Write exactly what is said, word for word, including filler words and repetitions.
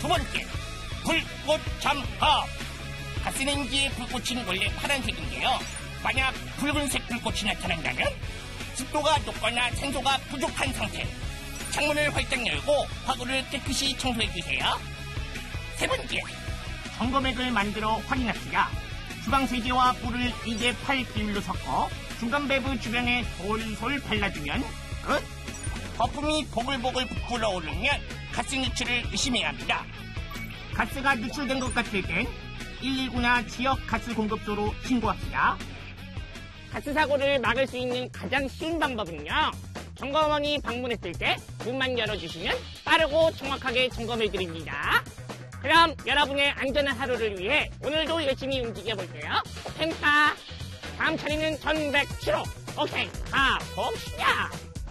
두 번째, 불꽃 점검. 가스레인지의 불꽃은 원래 파란색인데요. 만약 붉은색 불꽃이 나타난다면 습도가 높거나 산소가 부족한 상태. 창문을 활짝 열고 화구를 깨끗이 청소해주세요. 세 번째, 점검액을 만들어 확인합시다. 주방 세제와 물을 이 대 팔 비율로 섞어 중간 밸브 주변에 솔솔 발라주면 끝. 거품이 보글보글 불어오르면 가스 누출을 의심해야 합니다. 가스가 누출된 것 같을 땐 일일구나 지역 가스 공급소로 신고합시다. 가스 사고를 막을 수 있는 가장 쉬운 방법은요, 점검원이 방문했을 때 문만 열어주시면 빠르고 정확하게 점검해드립니다. 그럼 여러분의 안전한 하루를 위해 오늘도 열심히 움직여볼게요. 펜타, 다음 차례는 천백칠 호. 오케이, 가봅시다.